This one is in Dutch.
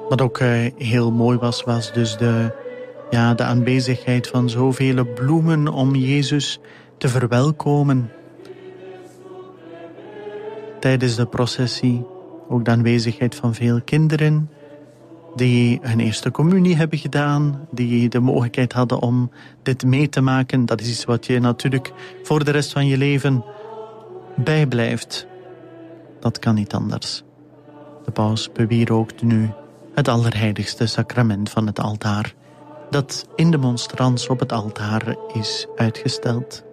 Wat ook heel mooi was dus de aanwezigheid van zoveel bloemen om Jezus te verwelkomen. Tijdens de processie ook de aanwezigheid van veel kinderen die hun eerste communie hebben gedaan, die de mogelijkheid hadden om dit mee te maken. Dat is iets wat je natuurlijk voor de rest van je leven bijblijft. Dat kan niet anders. De paus bewierookt nu het allerheiligste sacrament van het altaar, dat in de monstrans op het altaar is uitgesteld.